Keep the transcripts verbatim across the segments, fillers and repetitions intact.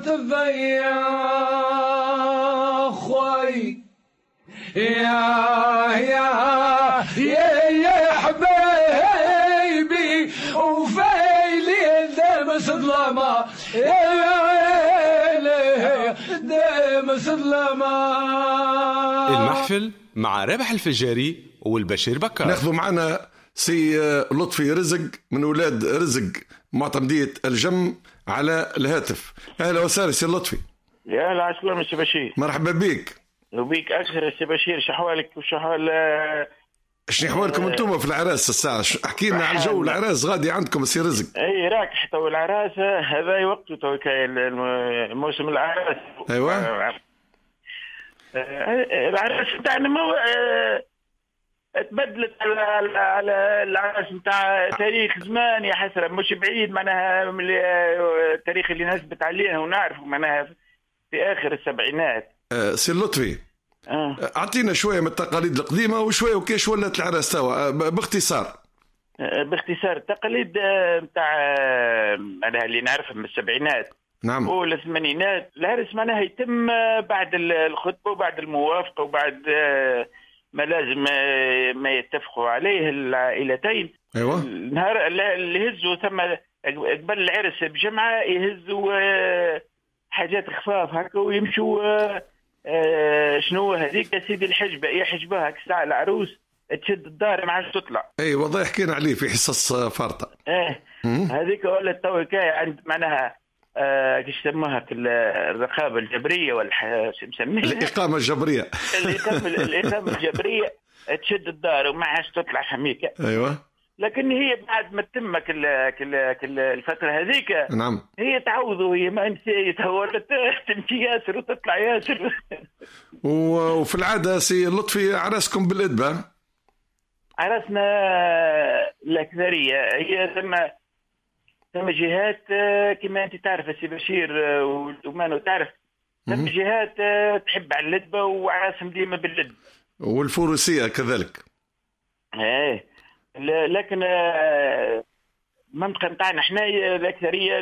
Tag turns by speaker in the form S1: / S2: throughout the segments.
S1: تضيع خوي يا يا يا يا حبيبي وفيلي دم صدلما يا دم صدلما.
S2: المحفل مع رابح الفجاري والبشير بكار.
S3: ناخذوا معنا سي لطفي رزق من أولاد رزق معتمدية الجم على الهاتف. أهلا وسهلا سي لطفي.
S4: يا هلا عسلامة سي بشير.
S3: مرحبا بيك.
S4: وبيك أكثر سي بشير. شحوالك وشحوال
S3: شنو حوالكم انتم في العراس الساعة؟ احكي لنا على الجو العراس غادي عندكم سي رزق.
S4: اي راك حتى العراس هذا وقته تو الموسم العراس.
S3: ايوه
S4: العراس تاعنا مو تبدلت على على العراس نتاع تاريخ زمان يا حسرة مش بعيد معناها التاريخ اللي نثبت عليه ونعرفه معناها في آخر السبعينات.
S3: أه سي لطفي آه. أعطينا شوية من التقاليد القديمة وشوية وكيش ولت العراس توا باختصار.
S4: باختصار التقاليد نتاع أنا اللي نعرفها من السبعينات
S3: نعم
S4: والثمانينات. العرس معناها يتم بعد الخطبة وبعد الموافقة وبعد ما لازم ما يتفقوا عليه العائلتين.
S3: ايوه
S4: النهار اللي يهزوا ثم قبل العرس بجمعة يهزوا حاجات خفاف هكا ويمشوا شنو هذيك يا سيدي الحجبة يحجبها هكا الساعة العروس تشد الدار ما عادش تطلع.
S3: اي والله حكينا عليه في حصص فارطة.
S4: ايه هذيك ولت تو كاي عند معناها آه كيش يسموها في الرقابة الجبرية ولا شو مسميها؟
S3: الإقامة الجبرية.
S4: الإقامة الإقامة الجبرية تشد الدار وما عادش تطلع حميكة.
S3: أيوة.
S4: لكن هي بعد ما تتم كل كل كل الفترة هذيك
S3: نعم
S4: هي تعوضوا هي ما نسيت ولت تمشي ياسر وتطلع ياسر.
S3: وفي العادة سي لطفي عرسكم بالإدبة؟
S4: عرسنا الأكثرية هي ثم ثم جهات كما أنت تعرف سي بشير ومانو تعرف ثم جهات تحب على اللدبة وعراسهم ديما باللدبة
S3: والفروسية كذلك.
S4: ايه لكن المنطقة نتاعنا احنا الأكثرية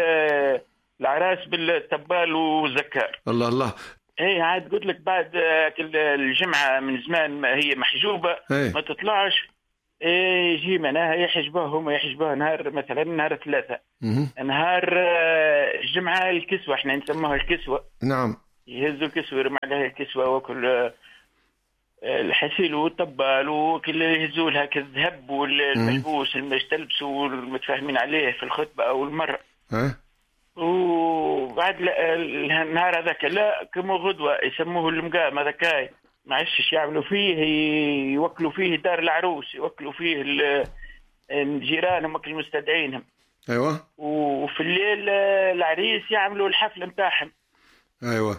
S4: العراس بالتبال والزكار.
S3: الله الله.
S4: ايه عاد قلت لك بعد الجمعة من زمان هي محجوبة
S3: ايه.
S4: ما تطلعش يجي معناها يحجبوهم ويحجبوها نهار مثلا نهار ثلاثة نهار الجمعة الكسوة احنا نسموها الكسوة.
S3: نعم
S4: يهزوا الكسوة يرمى عليها الكسوة وكل الحسيل والطبال وكل يهزوا لها كالذهب والملبوس المجتلبس والمتفاهمين عليه في الخطبة أو المرة.
S3: أه؟
S4: وبعد النهار هذاك لا كما غدوة يسموه المقام هذاك ما عادش يعملوا فيه يوكلوا فيه دار العروس يوكلوا فيه الجيران هم المستدعينهم.
S3: ايوه
S4: وفي الليل العريس يعملوا الحفله نتاعهم.
S3: ايوه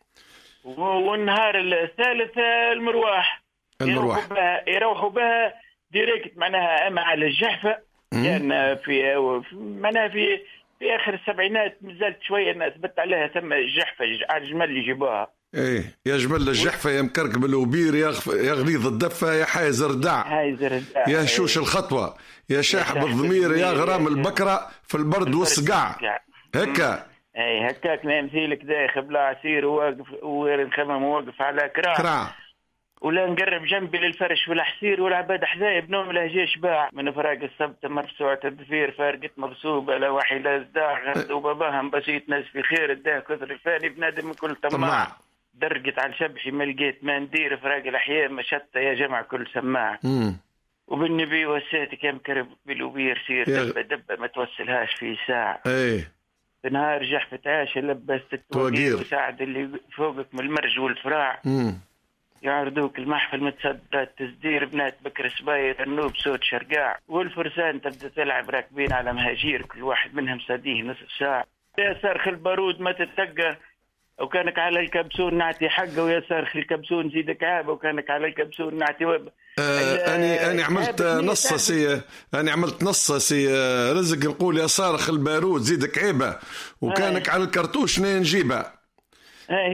S4: والنهار الثالث المرواح
S3: المرواح
S4: يروحوا بها, يروحوا بها ديريكت معناها اما على الجحفه لان يعني في معناها في في اخر السبعينات مازالت شويه الناس بت عليها ثم الجحفه على الجمل اللي يجيبوها.
S3: ايه يا جبل الجحفه يا مكركب الوبير يا يا غليظ الدفه يا حايز رداع
S4: حايز رداع
S3: يا شوش الخطوه يا شاحب الضمير يا غرام البكره في البرد والصقاع هكا.
S4: اي هكاك نمثيلك داخل بلا عسير وواقف ونخمم واقف على كراع
S3: كراع
S4: ولا نقرب جنبي للفرش ولا حسير ولا عباد حذايا بنوم لهجي شباع من فراق السبت مرسوعة الدفير فارقت مغصوبة لا وحي لا ازداع غد وباباهم بسيط ناس في خير الداه كثر الفاني بنادم كل طماع درقت على شبحي ما لقيت ما ندير فراق الأحياء مشتى يا جمع كل سماع
S3: مم.
S4: وبالنبي وسيتك كم كرب بالوبير سير دبة دبة ما توصلهاش في ساعة.
S3: ايه
S4: نهار جحفة عاشة لبست التوقير وساعد اللي فوقك من المرج والفراع
S3: مم.
S4: يعرضوك المحفل متصدى تسدير بنات بكر سباير النوب صوت شرقاع والفرسان تبدأ تلعب راكبين على مهاجير كل واحد منهم سديه نصف ساعة. يا صرخ البارود ما تتقى وكانك على الكبسون نعطي حقه ويا صرخ الكبسون زيدك عابه وكانك على الكبسون نعطي وب.
S3: آه أنا أنا عملت نص سي أنا عملت نص سي رزق نقول يا صارخ البارود زيدك عيبة وكانك آه. على الكرتوش نين نجيبه.